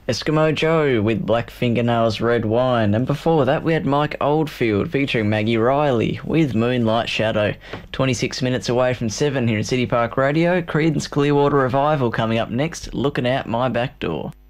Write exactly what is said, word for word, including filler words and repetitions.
Eskimo Joe with Black Fingernails Red Wine, and before that we had Mike Oldfield featuring Maggie Riley with Moonlight Shadow. twenty-six minutes away from seven here at City Park Radio. Creedence Clearwater Revival coming up next, Looking Out My Back Door.